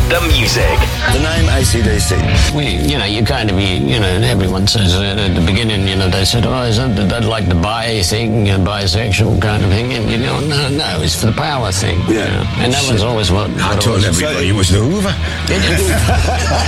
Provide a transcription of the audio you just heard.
the music. The name AC/DC. Everyone says at the beginning, they said, oh, is that like the bi thing, bisexual kind of thing? And, no, it's for the power thing. Yeah. And that was always what I told everybody it was the Hoover.